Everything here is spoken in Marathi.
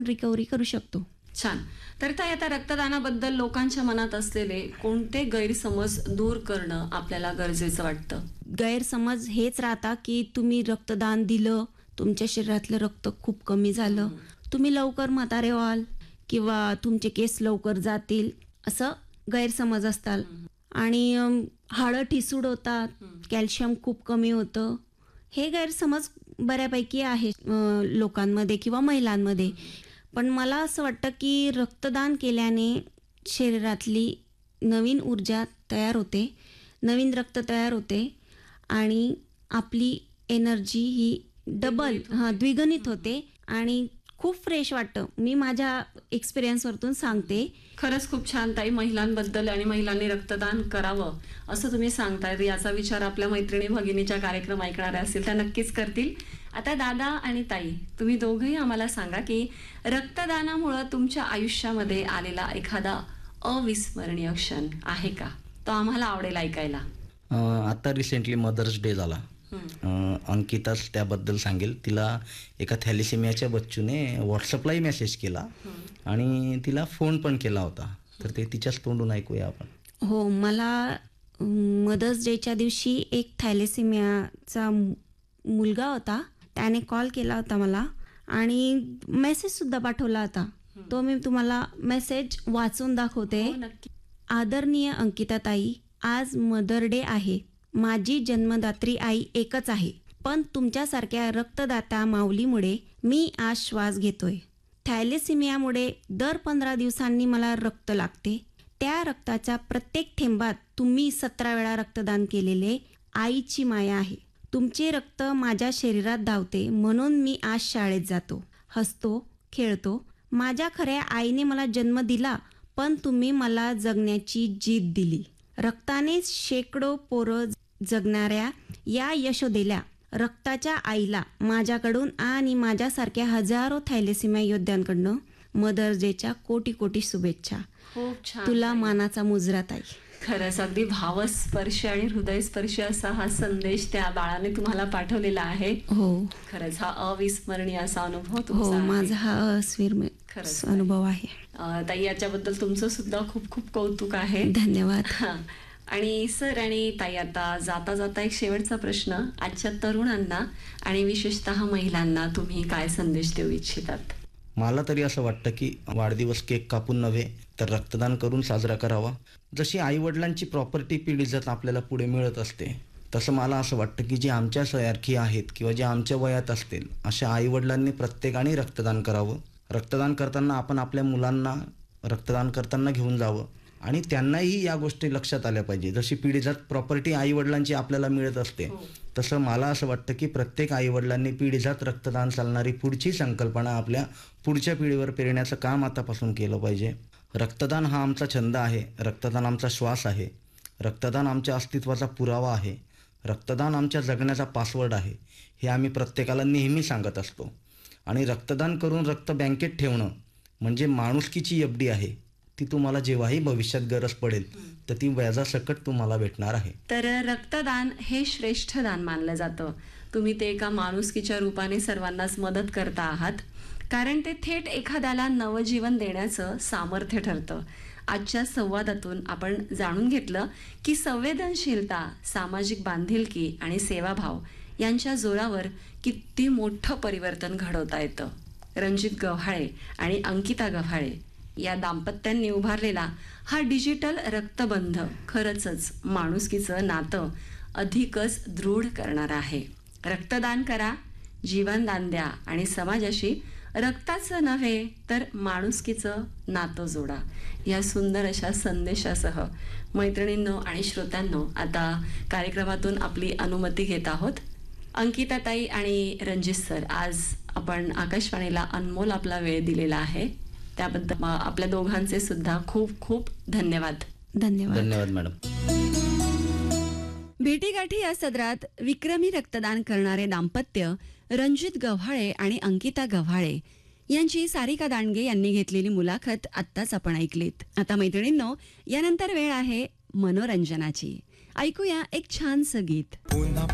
रिकव्हरी करू शकतो. छान. तर ताई, आता रक्तदानाबद्दल लोकांच्या मनात असलेले कोणते गैरसमज दूर करणं आपल्याला गरजेचं वाटतं? गैरसमज हेच राहता की तुम्ही रक्तदान दिलं, तुमच्या शरीरातलं रक्त खूप कमी झालं, तुम्ही लवकर म्हातारे व्हाल किंवा तुमचे केस लवकर जातील, असं गैरसमज असतात. आणि हाडं ठिसूळ होतात, कॅल्शियम खूप कमी होतं, हे गैरसमज बऱ्यापैकी आहे लोकांमध्ये किंवा महिलांमध्ये. पण मला असं वाटतं की रक्तदान केल्याने शरीरातली नवीन ऊर्जा तयार होते, नवीन रक्त तयार होते आणि आपली एनर्जी ही द्विगुणित होते आणि खूप फ्रेश वाटतं. मी माझ्या एक्सपिरियन्सवरतून सांगते. खरंच खूप छान ताई, महिलांबद्दल आणि महिलांनी रक्तदान करावं असं तुम्ही सांगताय. याचा विचार आपल्या मैत्रिणी भगिनीच्या कार्यक्रम ऐकणाऱ्या असतील त्या नक्कीच करतील. आता दादा आणि ताई, तुम्ही दोघंही आम्हाला सांगा की रक्तदानामुळं तुमच्या आयुष्यामध्ये आलेला एखादा अविस्मरणीय क्षण आहे का? तो आम्हाला आवडेल ऐकायला. आता रिसेंटली मदर्स डे झाला. अंकिताच त्याबद्दल सांगेल. तिला एका थॅलेसेमियाच्या बच्चूने व्हॉट्सअपलाही मेसेज केला आणि तिला फोन पण केला होता. तर ते तिच्याच तोंडून ऐकूया आपण. हो, मला मदर्स डेच्या दिवशी एक थॅलेसेमियाचा मुलगा होता, त्याने कॉल केला होता मला आणि मेसेजसुद्धा पाठवला होता. तो मी तुम्हाला मेसेज वाचून दाखवते. आदरणीय अंकिताताई, आज मदर डे आहे. माझी जन्मदात्री आई एकच आहे, पण तुमच्यासारख्या रक्तदाता माऊलीमुळे मी आज श्वास घेतोय. थॅलेसेमियामुळे दर 15 दिवसांनी मला रक्त लागते. त्या रक्ताच्या प्रत्येक थेंबात तुम्ही 17 वेळा रक्तदान केलेले आईची माया आहे. तुमचे रक्त माझ्या शरीरात धावते, म्हणून मी आज शाळेत जातो, हसतो, खेळतो. माझ्या खऱ्या आईने मला जन्म दिला, पण तुम्ही मला जगण्याची जीद दिली. रक्ताने शेकडो पोरं जगणाऱ्या या यशोदेल्या रक्ताच्या आईला माझ्याकडून आणि माझ्यासारख्या हजारो थॅलेसेमिया योद्ध्यांकडनं मदर्स डेच्या कोटी कोटी शुभेच्छा. खूप छान. तुला मानाचा मुजरा ताई. खरंच अगदी भावस्पर्शी आणि हृदयस्पर्शी असा हा संदेश त्या बाळाने तुम्हाला पाठवलेला आहे. हो, खरंच हा अविस्मरणीय असा अनुभव हो, तुमचा आहे. माझा हा खरंच अनुभव आहे. ताई, याच्याबद्दल तुमचं सुद्धा खूप खूप कौतुक आहे. धन्यवाद. आणि सर आणि ताई, आता जाता जाता एक शेवटचा प्रश्न. आजच्या तरुणांना आणि विशेषतः महिलांना तुम्ही काय संदेश देऊ इच्छितात? मला तरी असं वाटतं की वाढदिवस केक कापून नव्हे तर रक्तदान करून साजरा करावा. जशी आईवडिलांची प्रॉपर्टी पिढीजात आपल्याला पुढे मिळत असते, तसं मला असं वाटतं की जे आमच्या सारखी आहेत किंवा जे आमच्या वयात असतील अशा आईवडिलांनी प्रत्येकाने रक्तदान करावं. रक्तदान करताना आपण आपल्या मुलांना रक्तदान करताना घेऊन जावं आणि त्यांनाही या गोष्टी लक्षात आल्या पाहिजे. जशी पिढीजात प्रॉपर्टी आईवडिलांची आपल्याला मिळत असते, तसं मला असं वाटतं की प्रत्येक आईवडिलांनी पिढीजात रक्तदान चालणारी पुढची संकल्पना आपल्या पुढच्या पिढीवर पेरण्याचं काम आतापासून केलं पाहिजे. रक्तदान हा आमचा छंद आहे, रक्तदान आमचा श्वास आहे, रक्तदान आमच्या अस्तित्वाचा पुरावा आहे, रक्तदान आमच्या जगण्याचा पासवर्ड आहे, हे आम्ही प्रत्येकाला नेहमी सांगत असतो. आणि रक्तदान करून रक्त बँकेत ठेवणं म्हणजे माणुसकीची एफडी आहे. ती तुम्हाला जेव्हाही भविष्यात गरज पडेल तर ती व्याजासकट तुम्हाला भेटणार आहे. तर रक्तदान हे श्रेष्ठ दान मानलं जातं. तुम्ही ते एका माणुसकीच्या रूपाने सर्वांनाच मदत करता आहात, कारण ते थेट एखाद्याला नवजीवन देण्याचं सामर्थ्य ठरतं. आजच्या संवादातून आपण जाणून घेतलं की संवेदनशीलता, सामाजिक बांधिलकी आणि सेवाभाव यांच्या जोरावर किती मोठं परिवर्तन घडवता येतं. रणजित गव्हाळे आणि अंकिता गव्हाळे या दाम्पत्यांनी उभारलेला हा डिजिटल रक्तबंध खरंच माणुसकीचं नातं अधिकच दृढ करणारा आहे. रक्तदान करा, जीवनदान द्या आणि समाजाशी रक्ताचं नव्हे तर माणुसकीचं नातं जोडा. या सुंदर अशा संदेशासह मैत्रिणींनो आणि श्रोत्यांनो, आता कार्यक्रमातून आपली अनुमती घेत आहोत. अंकिताताई आणि रणजित सर, आज आपण आकाशवाणीला अनमोल आपला वेळ दिलेला आहे, त्याबद्दल आपल्या दोघांचे सुद्धा खूप खूप धन्यवाद. धन्यवाद मॅडम. भेटीगाठी या सदरात विक्रमी रक्तदान करणारे दाम्पत्य रणजित गव्हाळे आणि अंकिता गव्हाळे यांची सारिका दांडगे यांनी घेतलेली मुलाखत आत्ताच आपण ऐकलीत. आता मैत्रिणींनो, यानंतर वेळ आहे मनोरंजनाची. ऐकूया एक छानसं गीत.